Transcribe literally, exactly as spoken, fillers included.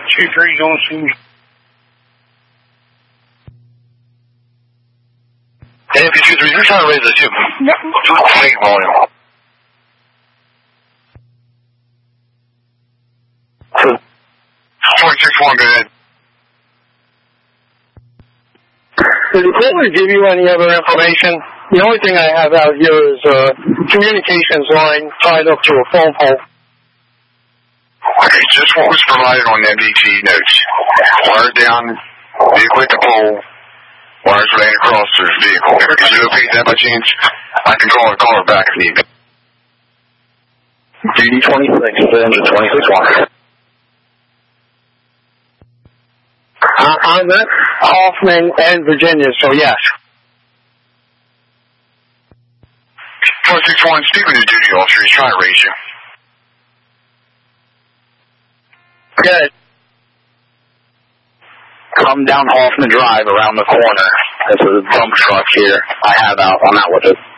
two three going to... N F P two three, you're trying to raise the tube. Fake volume. forty-six one, go ahead. Did the caller give you any other information? The only thing I have out here is a communications line tied up to a phone pole. Okay, just what was provided on the M D T notes. Wired down, vehicle at the pole, wires laying across the vehicle. Is it okay with that by chance? I can call her, call her back if need be. D D twenty-six, engine twenty-six one. Uh, I'm at Hoffman and Virginia, so yes. twenty-six one, speak with the duty officer. He's trying to raise you. Good. Come down Hoffman Drive around the corner. This is a dump truck here. I have out. I'm out with it.